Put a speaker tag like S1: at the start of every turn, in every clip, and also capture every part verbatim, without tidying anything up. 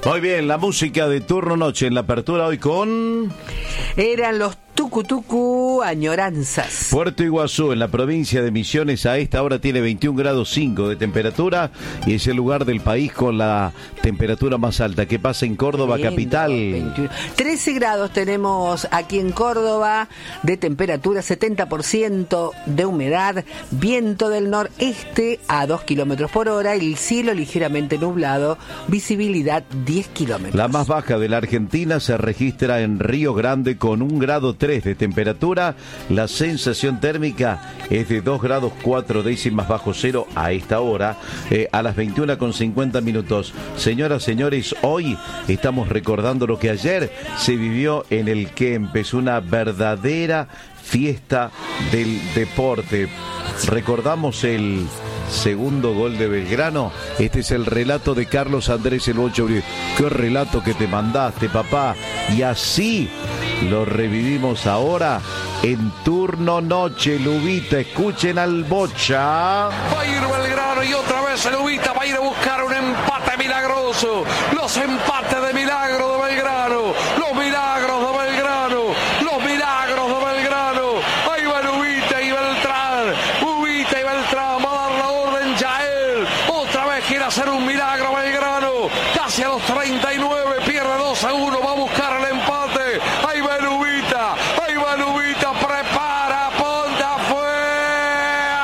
S1: Muy bien, la música de Turno Noche en la apertura hoy con...
S2: Eran los Tucutucu Añoranzas.
S1: Puerto Iguazú, en la provincia de Misiones, a esta hora tiene veintiún grados cinco de temperatura y es el lugar del país con la temperatura más alta. ¿Qué pasa en Córdoba, lindo, capital?
S2: veintiuno. trece grados tenemos aquí en Córdoba de temperatura, setenta por ciento de humedad, viento del noreste a dos kilómetros por hora, el cielo ligeramente nublado, visibilidad diez kilómetros.
S1: La más baja de la Argentina se registra en Río Grande con un grado tres de temperatura. La sensación térmica es de dos grados cuatro décimas bajo cero a esta hora, eh, a las veintiuna con cincuenta minutos. Señoras, señores, hoy estamos recordando lo que ayer se vivió en el que empezó una verdadera fiesta del deporte. Recordamos el segundo gol de Belgrano. Este es el relato de Carlos Andrés El Bocha Uribe. Qué relato que te mandaste, papá. Y así lo revivimos ahora en Turno Noche. Lubita, escuchen al Bocha.
S3: Va a ir Belgrano y otra vez el Lubita va a ir a buscar un empate milagroso. Los empates de milagro de Belgrano. Los milagros de Belgrano. Los milagros de Belgrano. Ahí va Lubita y Beltrán. Lubita y Beltrán va a dar la orden ya él. Otra vez quiere hacer un milagro Belgrano. Casi a los treinta y nueve pierde dos a uno. Va a buscar el empate. Ahí va Lubita. Ahí va Lubita. Prepara. Ponte afuera.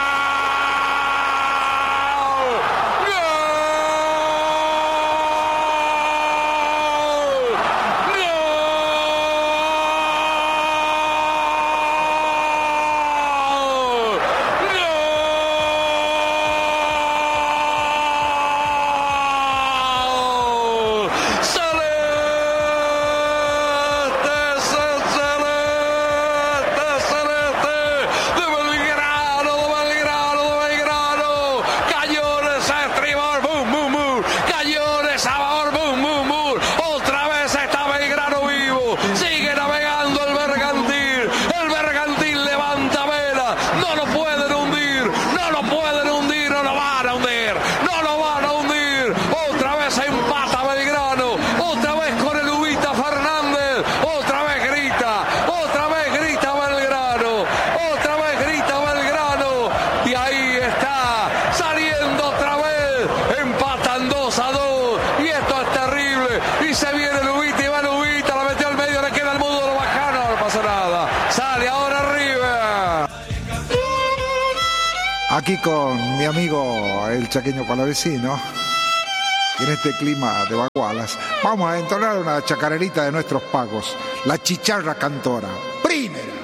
S4: Aquí con mi amigo el chaqueño palavecino, en este clima de bagualas, vamos a entonar una chacarerita de nuestros pagos, la chicharra cantora. Primera.